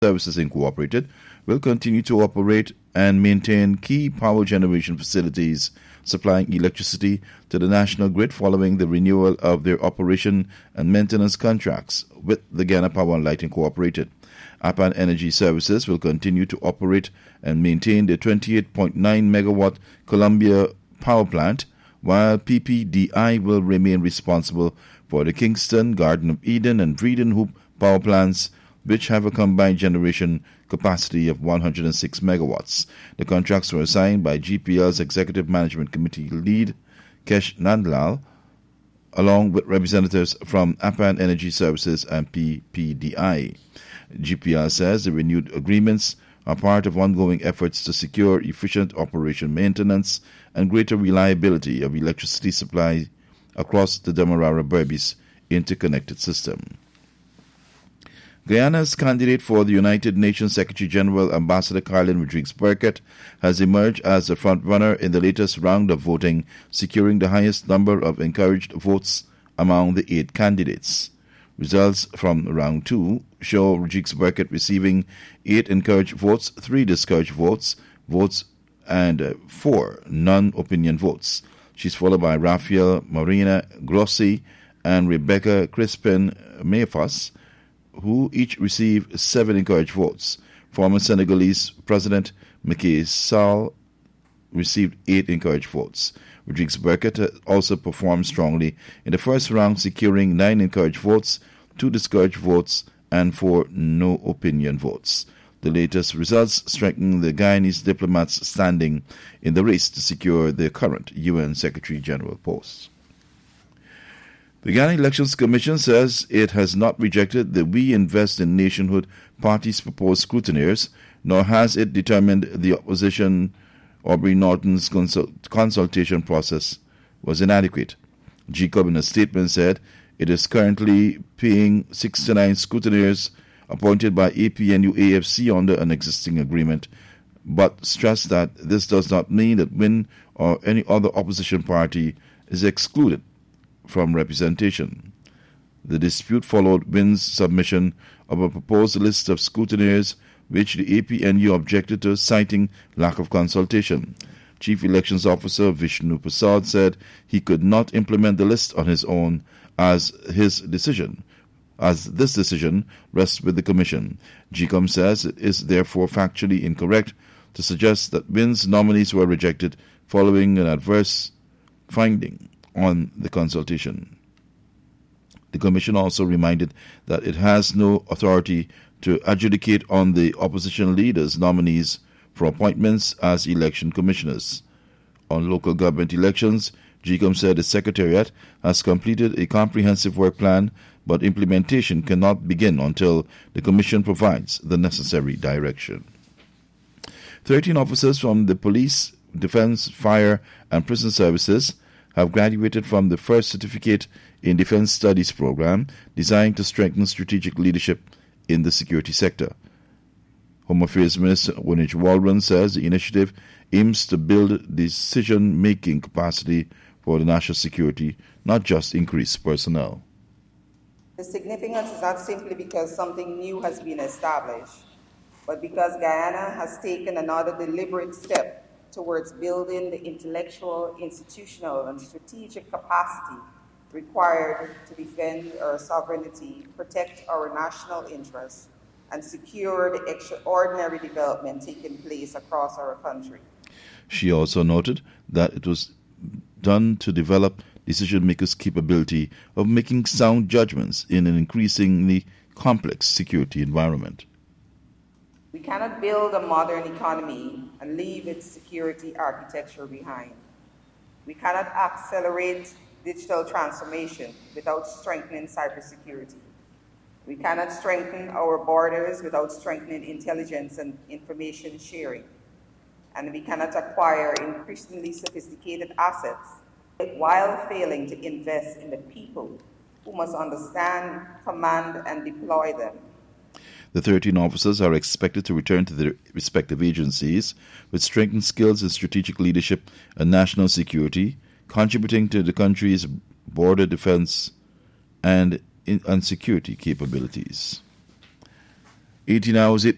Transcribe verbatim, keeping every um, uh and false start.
Services Incorporated will continue to operate and maintain key power generation facilities supplying electricity to the national grid following the renewal of their operation and maintenance contracts with the Guyana Power and Light Incorporated. Apan Energy Services will continue to operate and maintain the twenty-eight point nine megawatt Columbia power plant, while P P D I will remain responsible for the Kingston, Garden of Eden, and Vreden Hoop power plants, which have a combined generation capacity of one hundred six megawatts. The contracts were assigned by G P L's Executive Management Committee lead, Kesh Nandlal, along with representatives from Apan Energy Services and P P D I. G P L says the renewed agreements are part of ongoing efforts to secure efficient operation maintenance and greater reliability of electricity supply across the Demerara-Berbice interconnected system. Guyana's candidate for the United Nations Secretary-General, Ambassador Carlin Rodrigues-Burkett, has emerged as the front-runner in the latest round of voting, securing the highest number of encouraged votes among the eight candidates. Results from round two show Rodrigues-Burkett receiving eight encouraged votes, three discouraged votes, votes, and uh, four non-opinion votes. She's followed by Rafael Marina Grossi and Rebecca Crispin Mayfas, who each received seven encouraged votes. Former Senegalese President Macky Sall received eight encouraged votes. Rodrigues-Burkett also performed strongly in the first round, securing nine encouraged votes, two discouraged votes, and four no-opinion votes. The latest results strengthen the Guyanese diplomats' standing in the race to secure their current U N Secretary-General post. The Ghana Elections Commission says it has not rejected the We Invest in Nationhood party's proposed scrutineers, nor has it determined the opposition Aubrey Norton's consult- consultation process was inadequate. G C O B in a statement said it is currently paying sixty-nine scrutineers appointed by A P N U A F C under an existing agreement, but stressed that this does not mean that W I N or any other opposition party is excluded from representation. The dispute followed W I N's submission of a proposed list of scrutineers, which the A P N U objected to, citing lack of consultation. Chief Elections Officer Vishnu Prasad said he could not implement the list on his own as his decision, as this decision rests with the Commission. G C O M says it is therefore factually incorrect to suggest that W I N's nominees were rejected following an adverse finding on the consultation. The Commission also reminded that it has no authority to adjudicate on the opposition leaders' nominees for appointments as election commissioners. On local government elections, G C O M said the Secretariat has completed a comprehensive work plan, but implementation cannot begin until the Commission provides the necessary direction. Thirteen officers from the Police, Defense, Fire, and Prison Services have graduated from the first Certificate in Defense Studies program designed to strengthen strategic leadership in the security sector. Home Affairs Minister Wunij Waldron says the initiative aims to build decision-making capacity for the national security, not just increase personnel. The significance is not simply because something new has been established, but because Guyana has taken another deliberate step towards building the intellectual, institutional, and strategic capacity required to defend our sovereignty, protect our national interests, and secure the extraordinary development taking place across our country. She also noted that it was done to develop decision-makers' capability of making sound judgments in an increasingly complex security environment. We cannot build a modern economy and leave its security architecture behind. We cannot accelerate digital transformation without strengthening cybersecurity. We cannot strengthen our borders without strengthening intelligence and information sharing. And we cannot acquire increasingly sophisticated assets while failing to invest in the people who must understand, command, and deploy them. The thirteen officers are expected to return to their respective agencies with strengthened skills in strategic leadership and national security, contributing to the country's border defense and, in, and security capabilities. eighteen hours, eight